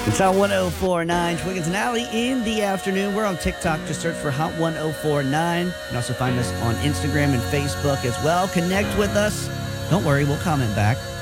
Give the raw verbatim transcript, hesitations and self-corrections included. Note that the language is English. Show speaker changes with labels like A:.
A: It's Hot one oh four point nine, Twiggins and Alley in the afternoon. We're on TikTok. Just search for Hot one oh four point nine. You can also find us on Instagram and Facebook as well. Connect with us. Don't worry, we'll comment back.